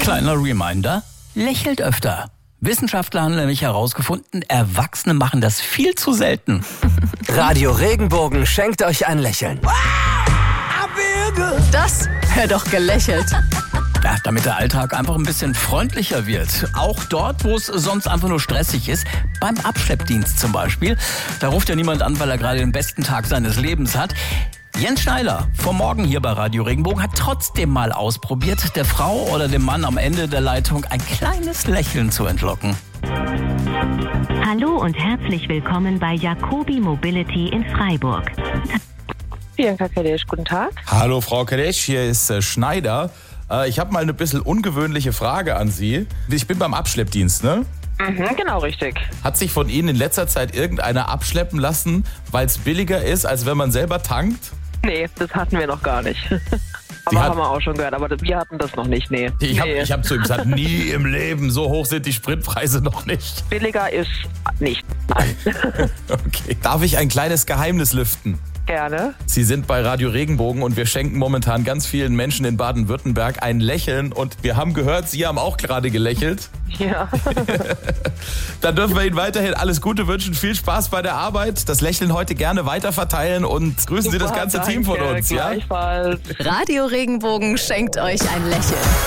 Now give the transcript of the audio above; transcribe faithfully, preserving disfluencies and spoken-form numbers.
Kleiner Reminder, lächelt öfter. Wissenschaftler haben nämlich herausgefunden, Erwachsene machen das viel zu selten. Radio Regenbogen schenkt euch ein Lächeln. Das wäre doch gelächelt. Ja, damit der Alltag einfach ein bisschen freundlicher wird. Auch dort, wo es sonst einfach nur stressig ist. Beim Abschleppdienst zum Beispiel. Da ruft ja niemand an, weil er gerade den besten Tag seines Lebens hat. Jens Schneider vom Morgen hier bei Radio Regenbogen hat trotzdem mal ausprobiert, der Frau oder dem Mann am Ende der Leitung ein kleines Lächeln zu entlocken. Hallo und herzlich willkommen bei Jacobi Mobility in Freiburg. Bianca Kadesch, guten Tag. Hallo Frau Kadesch, hier ist äh, Schneider. Äh, ich habe mal eine bisschen ungewöhnliche Frage an Sie. Ich bin beim Abschleppdienst, ne? Mhm, genau richtig. Hat sich von Ihnen in letzter Zeit irgendeiner abschleppen lassen, weil es billiger ist, als wenn man selber tankt? Nee, das hatten wir noch gar nicht. Sie aber hat- haben wir auch schon gehört, aber wir hatten das noch nicht, nee. Ich habe nee. ich hab zu ihm gesagt, nie im Leben, so hoch sind die Spritpreise noch nicht. Billiger ist nicht. Nein. Okay. Darf ich ein kleines Geheimnis lüften? Gerne. Sie sind bei Radio Regenbogen und wir schenken momentan ganz vielen Menschen in Baden-Württemberg ein Lächeln und wir haben gehört, Sie haben auch gerade gelächelt. Ja. Dann dürfen wir Ihnen weiterhin alles Gute wünschen, viel Spaß bei der Arbeit, das Lächeln heute gerne weiterverteilen und grüßen Sie das Super, ganze danke, Team von uns. Ja? Gleichfalls. Radio Regenbogen schenkt euch ein Lächeln.